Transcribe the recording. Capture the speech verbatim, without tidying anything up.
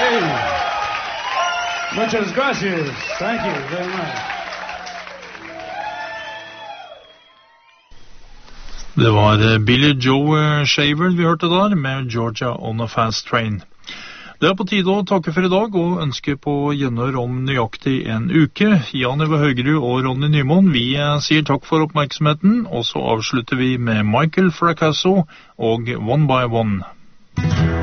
Hey. Muchas gracias. Thank you very much. Det var Billy Joe Shaver vi hørte der, med Georgia on a Fast Train. Det er på tide å takke for i dag, og ønske på gjenhør om nøyaktig en uke. Jan Eva Høgerud og Ronny Nymoen, vi sier takk for oppmerksomheten, og så avslutter vi med Michael Fracasso og One by One.